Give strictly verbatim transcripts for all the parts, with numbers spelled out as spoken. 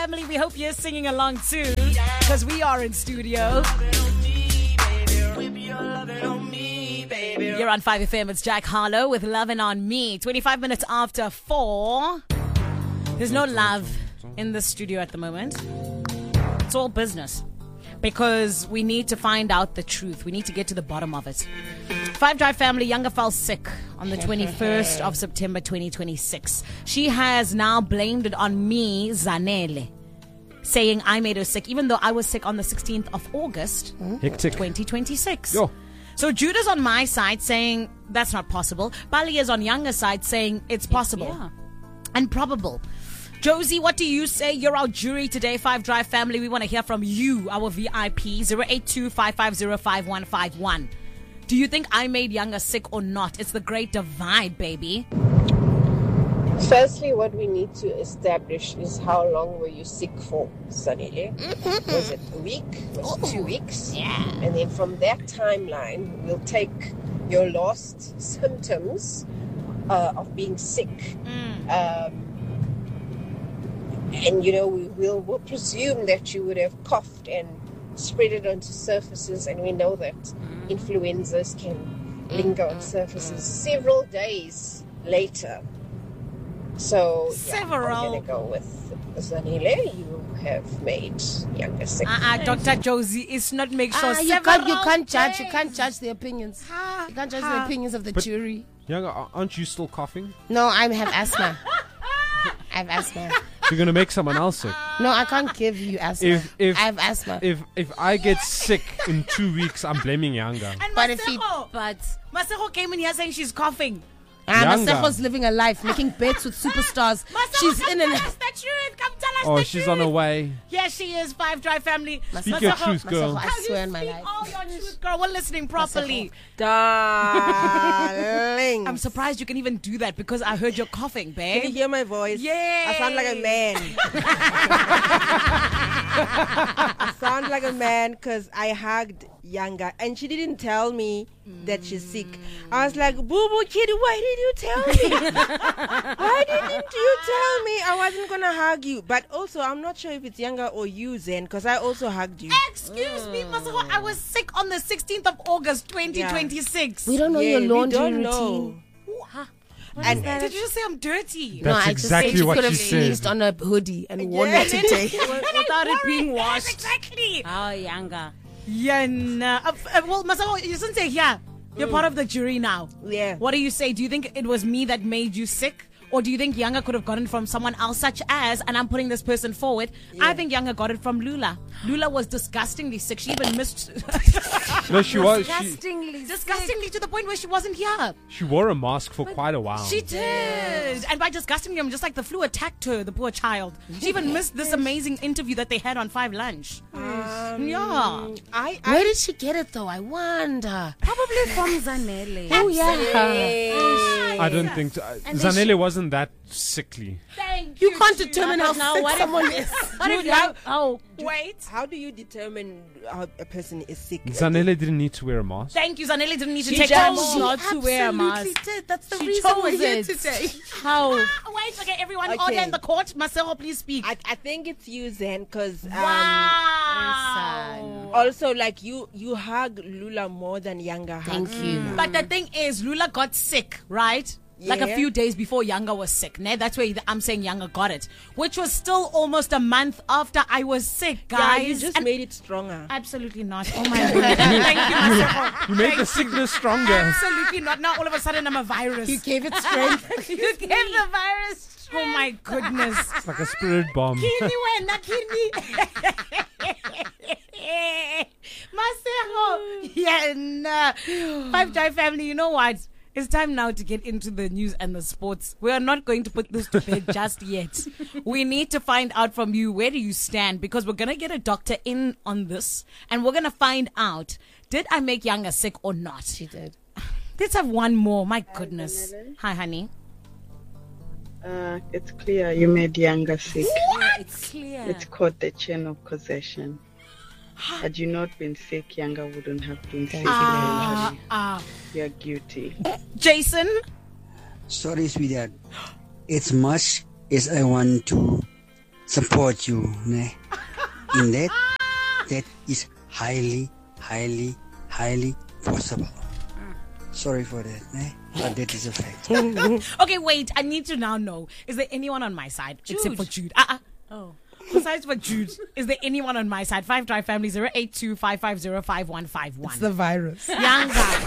family. We hope you're singing along too, because we are in studio. You're on five F M. It's Jack Harlow with Lovin' On Me. twenty-five minutes after four. There's no love in the studio at the moment. It's all business. Because we need to find out the truth. We need to get to the bottom of it. Five Drive family, Younger fell sick on the twenty-first of September twenty twenty-six. She has now blamed it on me, Zanele, saying I made her sick, even though I was sick on the sixteenth of August, Hectic. twenty twenty-six. Yo. So Judah's on my side saying that's not possible. Bali is on Younger side saying it's possible Yeah. and probable. Josie, what do you say? You're our jury today, Five Drive family. We want to hear from you, our V I P, zero eight two, five five zero, five one five one. Do you think I made Younger sick or not? It's the great divide, baby. Firstly, what we need to establish is how long were you sick for, Sanile? Was it a week? Was it two weeks? Yeah. And then from that timeline, we'll take your last symptoms uh, of being sick. Um, and, you know, we will we'll presume that you would have coughed and spread it onto surfaces. And we know that influenzas can linger on surfaces several days later. So, yeah, Several. I'm going to go with Zanile. You have made Younger sick. Uh-uh, Doctor Josie, it's not make sure Ah, you several can't, you can't judge. You days. can't judge the opinions. Ha, You can't judge ha. the opinions of the But- jury. Younger, aren't you still coughing? No, I have asthma. I have asthma. You're going to make someone else sick. No, I can't give you asthma. If- if- I have asthma. If if I get sick in two weeks, I'm blaming Younger. And But if he- Masego, but Masego came in here saying she's coughing. ah, Younger. Masejo's living a life, making bets with superstars. Masego, She's come in tell an. us the truth. Come tell us Oh, the she's truth. on her way. Yes, she is. Five Drive family. Speak your truth, girl. Masejo, I How do swear you on my speak life. all your truth, girl? We're listening properly. Darling. I'm surprised you can even do that because I heard you're coughing, Can you babe. hear my voice? Yay. I sound like a man. I sound like a man because I hugged Younger and she didn't tell me that she's sick. I was like, Boo Boo Kitty, why did you tell me? Why didn't you tell me I wasn't going to hug you? But also, I'm not sure if it's Younger or you, Zen, because I also hugged you. Excuse me, Masego. I was sick on the sixteenth of August, twenty twenty-six. We don't know Yeah, your laundry we don't routine. know. And did you just say I'm dirty? No, That's I exactly just said what you could she have said. sneezed on a hoodie and worn Yeah. it today. Without it being Yes, washed. exactly. Oh, Younger. Yeah, nah. Uh, uh, well, Masego, you shouldn't say yeah. You're part of the jury now. Yeah. What do you say? Do you think it was me that made you sick? Or do you think Younger could have gotten it from someone else, such as, and I'm putting this person forward, I think Younger got it from Lula. Lula was disgustingly sick. She even missed... No, she was. She, Disgustingly. disgustingly to the point where she wasn't here. she wore a mask for quite a while. She did. And by disgustingly, I'm just like the flu attacked her, the poor child. She even missed this amazing interview that they had on Five Lunch. Um, Yeah. I, Where I did she get it though? I wonder. Probably from Zanele. Oh yeah. I don't think... Uh, Zanele wasn't that sickly. Thank You can't determine how Now, sick what if- someone is. What if Judah, you- oh, Wait. how do you determine how a person is sick? Zanele didn't need to wear a mask. Thank you, Zanelli didn't need to She take chose time not off. to wear a mask. Absolutely did. That's the She reason we're chose here it. today. How? Wait, okay, everyone, Okay. order in the court. Marcelo, please speak. I, I think it's you, Zen, because um, wow. also like you you hug Lula more than Younger hugs. Thank you. But the thing is, Lula got sick, right? Like a Yeah. few days before Younger was sick. Né? That's where I'm saying Younger got it. Which was still almost a month after I was sick, Yeah, guys. you just And- made it stronger. Absolutely not. Oh my god. Thank you, Marcelo. You made the sickness stronger. Absolutely not. Now all of a sudden I'm a virus. You gave it strength. You gave the virus. Oh my goodness. It's like a spirit bomb. Kini wena, kini. Masego. Yeah, nah. Five Drive family, you know what? It's time now to get into the news and the sports. We are not going to put this to bed just yet. We need to find out from you, where do you stand? Because we're going to get a doctor in on this and we're going to find out, did I make Younger sick or not? She did. Let's have one more. My goodness. Hi, honey. Uh, it's clear you made Younger sick. It's clear. It's called the chain of causation. Had you not been sick, Younger wouldn't have been sick Ah, eventually. ah. You're guilty. Jason? Sorry, sweetheart. As much as I want to support you. Ne? In that, that is highly, highly, highly possible. Sorry for that, ne? But that is a fact. Okay, wait. I need to now know. Is there anyone on my side except for Jude? Uh-uh. Oh. Besides for Jude, is there anyone on my side? Five Drive Family zero eight two five five zero five one five one. It's the virus. Younger.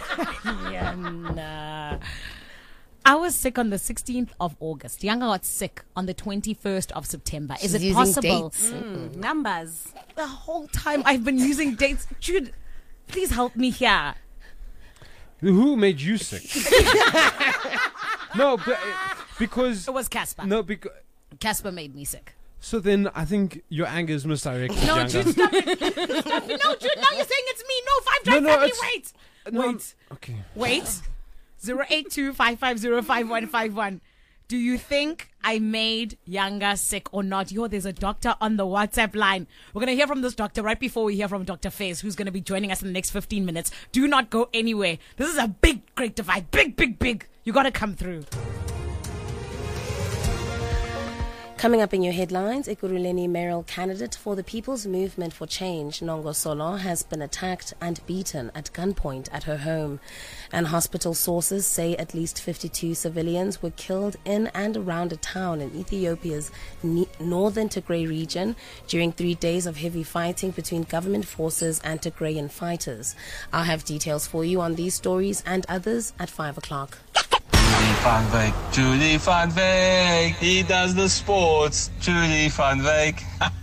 Yana. I was sick on the sixteenth of August. Younger got sick on the twenty-first of September. Is She's it using possible? dates. Mm, numbers. The whole time I've been using dates. Jude, please help me here. Who made you sick? No, but, uh, because It was Casper. no, because Casper made me sick. so then I think your anger is misdirected. No, Younger. Jude, stop it. Stop it. No, Jude, now you're saying it's me. No, Five Drive No, no, Family, it's- wait. No, Wait. Okay. Wait. zero eight two five five zero five one five one. Do you think I made Younger sick or not? Yo, there's a doctor on the WhatsApp line. We're going to hear from this doctor right before we hear from Doctor Fez, who's going to be joining us in the next fifteen minutes. Do not go anywhere. This is a big, great divide. Big, big, big. You got to come through. Coming up in your headlines, Ekurhuleni mayoral candidate for the People's Movement for Change, Nongo Solo, has been attacked and beaten at gunpoint at her home. And hospital sources say at least fifty-two civilians were killed in and around a town in Ethiopia's ne- northern Tigray region during three days of heavy fighting between government forces and Tigrayan fighters. I'll have details for you on these stories and others at five o'clock. Julie van Wyk, Julie van Wyk, he does the sports, Julie van Wyk.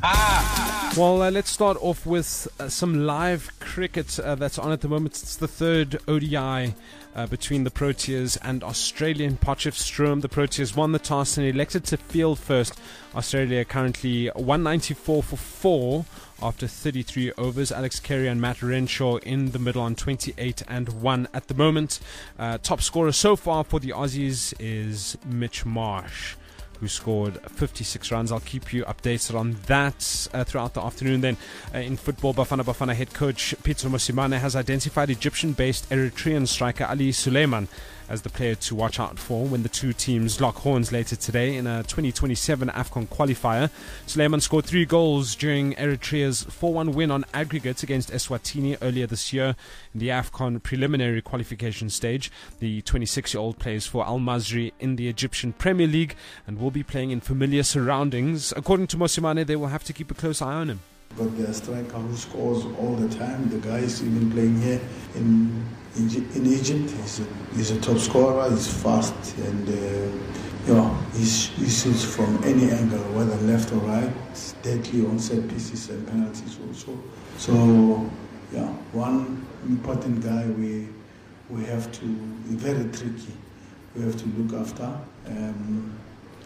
Well, uh, let's start off with uh, some live cricket uh, that's on at the moment. It's the third O D I uh, between the Proteas and Australia in Potchefstroom. The Proteas won the toss and elected to field first. Australia currently one ninety-four for four after thirty-three overs. Alex Carey and Matt Renshaw in the middle on twenty-eight and one at the moment. Uh, top scorer so far for the Aussies is Mitch Marsh, who scored fifty-six runs. I'll keep you updated on that uh, throughout the afternoon. Then uh, in football, Bafana Bafana head coach Peter Mosimane has identified Egyptian-based Eritrean striker Ali Suleiman as the player to watch out for when the two teams lock horns later today in a twenty twenty-seven AFCON qualifier. Suleiman scored three goals during Eritrea's four one win on aggregate against Eswatini earlier this year in the AFCON preliminary qualification stage. The twenty-six-year-old plays for Al Masri in the Egyptian Premier League and will be playing in familiar surroundings. According to Mosimane, they will have to keep a close eye on him. But the striker who scores all the time, the guy is even playing here in in, in Egypt. He's a, he's a top scorer, he's fast, and uh, you know, he's, he shoots from any angle, whether left or right. It's deadly on set pieces and penalties also. So, yeah, one important guy we we have to, very tricky, we have to look after. Um,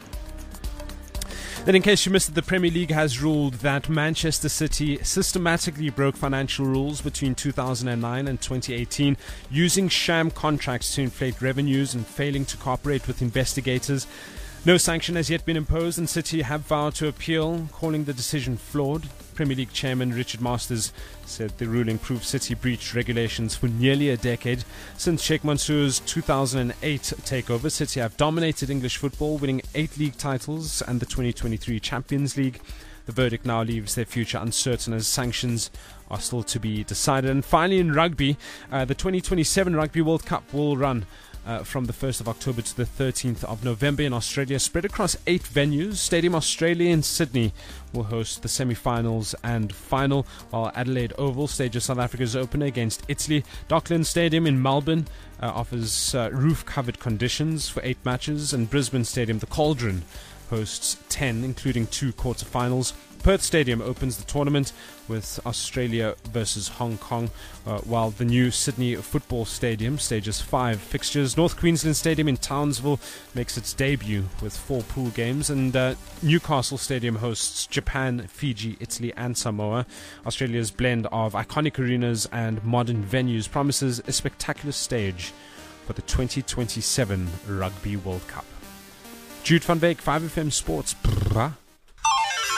Then, in case you missed it, the Premier League has ruled that Manchester City systematically broke financial rules between two thousand nine and twenty eighteen, using sham contracts to inflate revenues and failing to cooperate with investigators. No sanction has yet been imposed, and City have vowed to appeal, calling the decision flawed. Premier League chairman Richard Masters said the ruling proved City breached regulations for nearly a decade. Since Sheikh Mansour's two thousand eight takeover, City have dominated English football, winning eight league titles and the twenty twenty-three Champions League. The verdict now leaves their future uncertain as sanctions are still to be decided. And finally, in rugby, uh, the twenty twenty-seven Rugby World Cup will run Uh, from the first of October to the thirteenth of November in Australia, spread across eight venues. Stadium Australia in Sydney will host the semi-finals and final, while Adelaide Oval stages South Africa's opener against Italy. Docklands Stadium in Melbourne uh, offers uh, roof-covered conditions for eight matches, and Brisbane Stadium, the Cauldron, hosts ten, including two quarterfinals. Perth Stadium opens the tournament with Australia versus Hong Kong, uh, while the new Sydney Football Stadium stages five fixtures. North Queensland Stadium in Townsville makes its debut with four pool games, and uh, Newcastle Stadium hosts Japan, Fiji, Italy and Samoa. Australia's blend of iconic arenas and modern venues promises a spectacular stage for the twenty twenty-seven Rugby World Cup. Jude van Wyk, five F M Sports. Brrrah.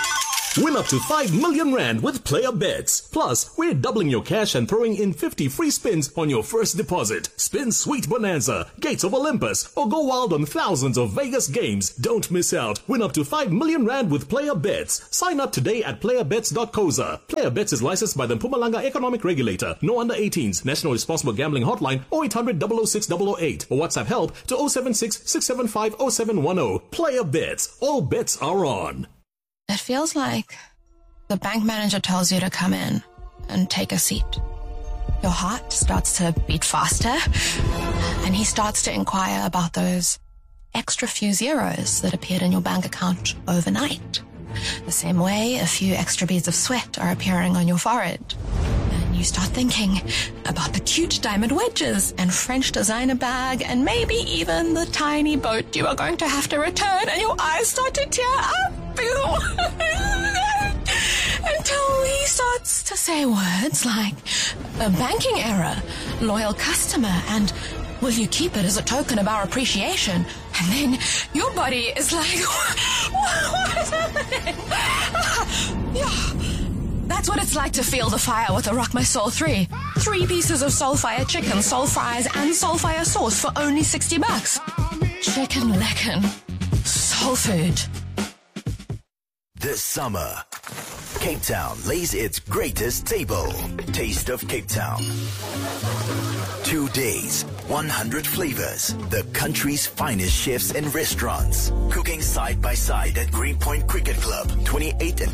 Win up to five million rand with Player Bets. Plus, we're doubling your cash and throwing in fifty free spins on your first deposit. Spin Sweet Bonanza, Gates of Olympus, or go wild on thousands of Vegas games. Don't miss out. Win up to five million rand with Player Bets. Sign up today at player bets dot co za. Player Bets is licensed by the Mpumalanga Economic Regulator. No under eighteens. National Responsible Gambling Hotline oh eight hundred, double oh six, double oh eight or WhatsApp help to oh seven six, six seven five, oh seven one oh. Player Bets. All bets are on. It feels like the bank manager tells you to come in and take a seat. Your heart starts to beat faster, and he starts to inquire about those extra few zeros that appeared in your bank account overnight. The same way a few extra beads of sweat are appearing on your forehead. And you start thinking about the cute diamond wedges and French designer bag and maybe even the tiny boat you are going to have to return, and your eyes start to tear up. Until he starts to say words like a banking error, loyal customer, and will you keep it as a token of our appreciation? And then your body is like, what is happening? Yeah. That's what it's like to feel the fire with a Rock My Soul three. Three pieces of Soulfire chicken, soul fries, and Soulfire sauce for only sixty bucks. Chicken lickin'. Soul food. This summer, Cape Town lays its greatest table. Taste of Cape Town. Two days, one hundred flavors. The country's finest chefs and restaurants. Cooking side by side at Greenpoint Cricket Club, twenty-eighth and